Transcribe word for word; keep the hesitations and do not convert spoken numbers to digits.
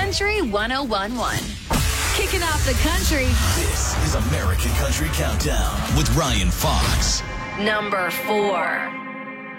Country one oh one point one. Kicking off the country. This is American Country Countdown with Ryan Fox. Number four.